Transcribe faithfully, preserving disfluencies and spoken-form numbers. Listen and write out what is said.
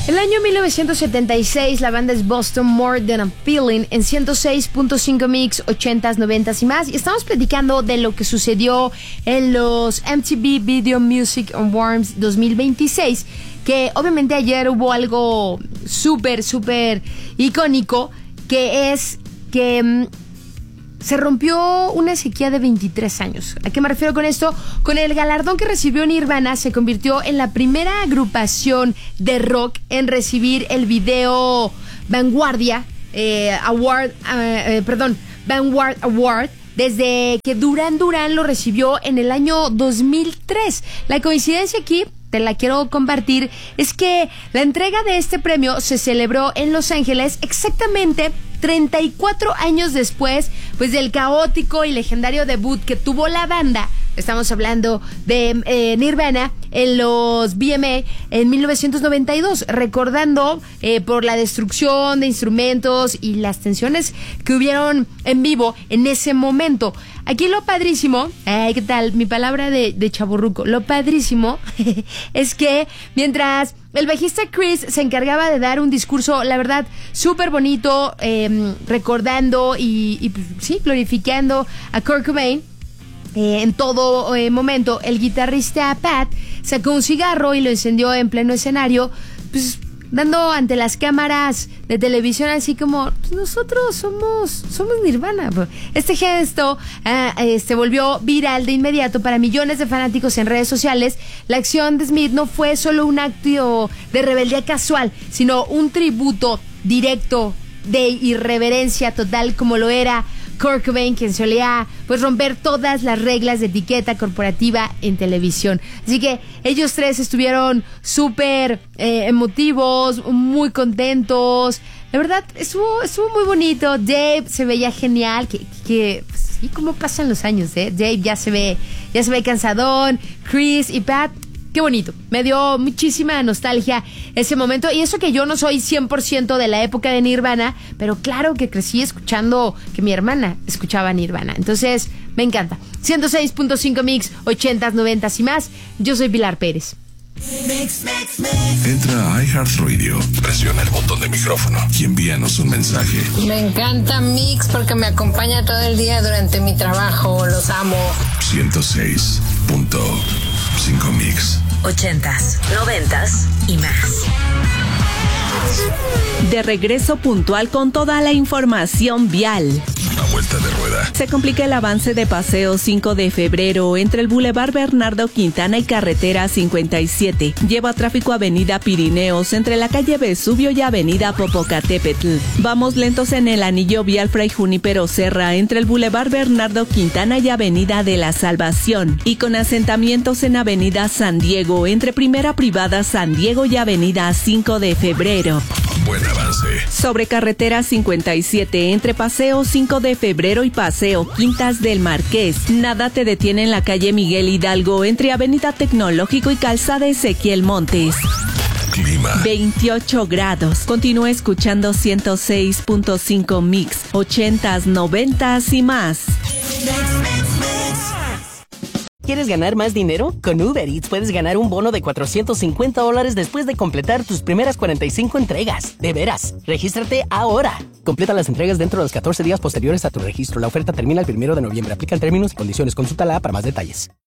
El año mil novecientos setenta y seis, la banda es Boston More Than a Feeling en ciento seis punto cinco Mix, ochentas, noventas y más. Y estamos platicando de lo que sucedió en los M T V Video Music Awards dos mil veintiséis, que obviamente ayer hubo algo súper, súper icónico, que es que mmm, se rompió una sequía de veintitrés años. ¿A qué me refiero con esto? Con el galardón que recibió Nirvana, se convirtió en la primera agrupación de rock en recibir el video Vanguardia eh, Award, eh, eh, perdón, Vanguard Award, desde que Duran Duran lo recibió en el año dos mil tres. La coincidencia aquí, te la quiero compartir, es que la entrega de este premio se celebró en Los Ángeles exactamente treinta y cuatro años después, pues, del caótico y legendario debut que tuvo la banda. Estamos hablando de eh, Nirvana en los V M A en mil novecientos noventa y dos, recordando eh, por la destrucción de instrumentos y las tensiones que hubieron en vivo en ese momento. Aquí lo padrísimo, ay, ¿qué tal? Mi palabra de, de chavorruco. Lo padrísimo es que mientras el bajista Chris se encargaba de dar un discurso, la verdad, súper bonito, eh, recordando y, y sí, glorificando a Kurt Cobain, Eh, en todo eh, momento, el guitarrista Pat sacó un cigarro y lo encendió en pleno escenario, pues dando ante las cámaras de televisión así como, pues nosotros somos somos Nirvana. Este gesto eh, eh, se volvió viral de inmediato para millones de fanáticos en redes sociales. La acción de Smith no fue solo un acto de rebeldía casual, sino un tributo directo de irreverencia total, como lo era Kurt Cobain, quien solía pues romper todas las reglas de etiqueta corporativa en televisión. Así que ellos tres estuvieron súper eh, emotivos, muy contentos. La verdad, estuvo, estuvo muy bonito. Dave se veía genial, que, que pues, sí, cómo pasan los años, ¿eh? Dave ya se ve, ya se ve cansadón. Chris y Pat, qué bonito. Me dio muchísima nostalgia ese momento. Y eso que yo no soy cien por ciento de la época de Nirvana, pero claro que crecí escuchando que mi hermana escuchaba Nirvana. Entonces, me encanta. ciento seis punto cinco Mix, ochentas, noventas y más. Yo soy Pilar Pérez. Mix, mix, mix. Entra a iHeartRadio, presiona el botón de micrófono y envíanos un mensaje. Me encanta Mix porque me acompaña todo el día durante mi trabajo. Los amo. ciento seis punto cinco Mix. Ochentas, noventas y más. De regreso puntual con toda la información vial. A vuelta de rueda. Se complica el avance de Paseo cinco de febrero entre el Boulevard Bernardo Quintana y Carretera cincuenta y siete. Lleva tráfico Avenida Pirineos entre la calle Vesubio y Avenida Popocatépetl. Vamos lentos en el anillo vial Fray Junípero Serra entre el Boulevard Bernardo Quintana y Avenida de la Salvación. Y con asentamientos en Avenida San Diego entre Primera Privada San Diego y Avenida cinco de febrero. Buen avance. Sobre Carretera cincuenta y siete entre Paseo cinco de febrero y Paseo Quintas del Marqués. Nada te detiene en la calle Miguel Hidalgo entre Avenida Tecnológico y Calzada Ezequiel Montes. Clima. veintiocho grados. Continúa escuchando ciento seis punto cinco Mix, ochentas, noventas y más. ¿Quieres ganar más dinero? Con Uber Eats puedes ganar un bono de cuatrocientos cincuenta dólares después de completar tus primeras cuarenta y cinco entregas. ¡De veras! ¡Regístrate ahora! Completa las entregas dentro de los catorce días posteriores a tu registro. La oferta termina el primero de noviembre. Aplican términos y condiciones. Consúltala para más detalles.